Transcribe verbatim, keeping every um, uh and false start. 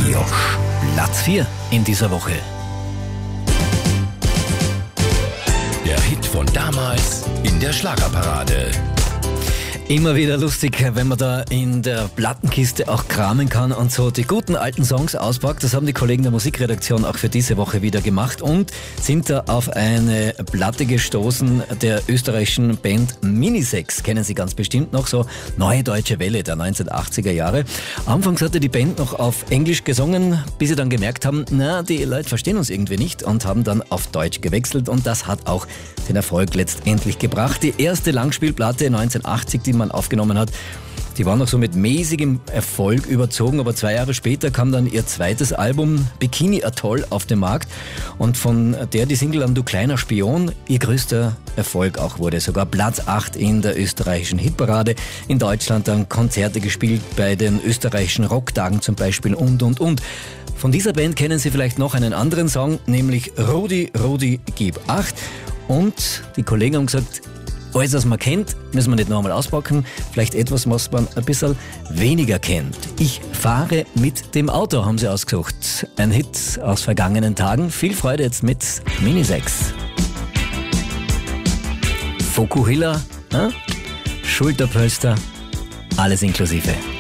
Josh. Platz vier in dieser Woche. Der Hit von damals in der Schlagerparade. Immer wieder lustig, wenn man da in der Plattenkiste auch kramen kann und so die guten alten Songs auspackt. Das haben die Kollegen der Musikredaktion auch für diese Woche wieder gemacht und sind da auf eine Platte gestoßen der österreichischen Band Minisex. Kennen Sie ganz bestimmt noch, so Neue Deutsche Welle der neunzehnhundertachtziger Jahre. Anfangs hatte die Band noch auf Englisch gesungen, bis sie dann gemerkt haben, na, die Leute verstehen uns irgendwie nicht und haben dann auf Deutsch gewechselt und das hat auch den Erfolg letztendlich gebracht. Die erste Langspielplatte neunzehnhundertachtzig, die man aufgenommen hat, die war noch so mit mäßigem Erfolg überzogen, aber zwei Jahre später kam dann ihr zweites Album Bikini Atoll auf den Markt und von der die Single dann Du kleiner Spion ihr größter Erfolg auch wurde. Sogar Platz acht in der österreichischen Hitparade, in Deutschland dann Konzerte gespielt, bei den österreichischen Rocktagen zum Beispiel und und und. Von dieser Band kennen Sie vielleicht noch einen anderen Song, nämlich Rudi, Rudi, gib acht. Und die Kollegen haben gesagt, alles, was man kennt, müssen wir nicht noch einmal auspacken. Vielleicht etwas, was man ein bisschen weniger kennt. Ich fahre mit dem Auto, haben sie ausgesucht. Ein Hit aus vergangenen Tagen. Viel Freude jetzt mit Minisex. Fokuhila, äh? Schulterpolster, alles inklusive.